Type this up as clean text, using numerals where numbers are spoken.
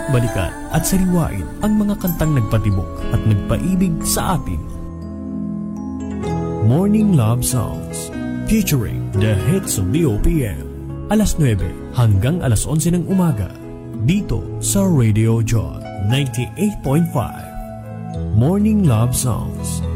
Halina't balikan at sariwain ang mga kantang nagpatibok at nagpaibig sa atin. Morning Love Songs featuring the hits of the OPM. Alas 9 hanggang alas 11 ng umaga dito sa Radio Joy 98.5. Morning Love Songs.